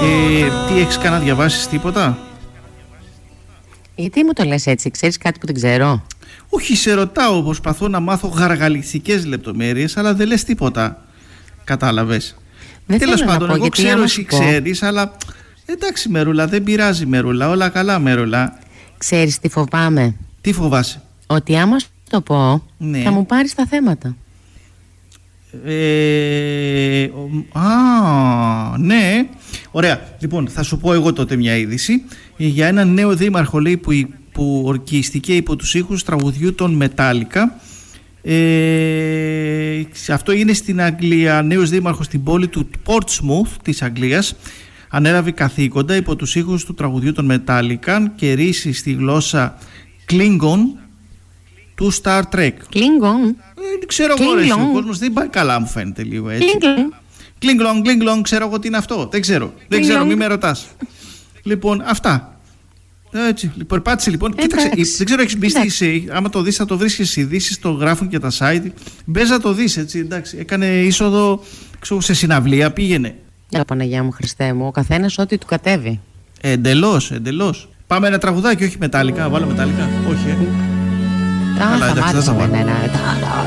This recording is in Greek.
Τι έχεις κάνει να διαβάσεις τίποτα? Γιατί μου το λες έτσι, ξέρεις κάτι που δεν ξέρω? Όχι, σε ρωτάω, προσπαθώ να μάθω γαργαλιστικές λεπτομέρειες, αλλά δεν λες τίποτα. Κατάλαβες? Τέλος πάντων, εγώ ξέρω, εσύ ξέρεις, αλλά εντάξει Μερούλα, δεν πειράζει Μερούλα, όλα καλά Μερούλα. Ξέρεις τι φοβάμαι? Τι φοβάσαι? Ότι άμα σου το πω, ναι, θα μου πάρεις τα θέματα. Ναι. Ωραία. Λοιπόν, θα σου πω εγώ τότε μια είδηση για έναν νέο δήμαρχο, λέει, που ορκίστηκε υπό τους ήχους τραγουδιού των Μετάλικα. Αυτό είναι στην Αγγλία. Νέος δήμαρχος στην πόλη του Portsmouth της Αγγλίας ανέλαβε καθήκοντα υπό τους ήχους του τραγουδιού των Μετάλικα και ρίση στη γλώσσα Klingon του Star Trek. Klingon? Ξέρω εγώ, ρε, ο κόσμος δεν πάει καλά, μου φαίνεται λίγο έτσι. Klingon, ξέρω εγώ τι είναι αυτό. Δεν ξέρω, μην με ρωτάς. Λοιπόν, αυτά. Έτσι, περπάτησε λοιπόν. Κοίταξε, δεν ξέρω, έχεις μπει άμα το δεις θα το βρεις και στις ειδήσεις, το γράφουν και τα site. Μπες να το δεις, έτσι, εντάξει. Έκανε είσοδο, ξέρω, σε συναυλία, πήγαινε. Παναγιά μου, Χριστέ μου, ο καθένας ό,τι του κατέβει. Εντελώς. Πάμε ένα τραγουδάκι, όχι Μετάλικα, βάλω Μετάλικα. Όχι, καλά, εντάξει, δεν θα βάλω.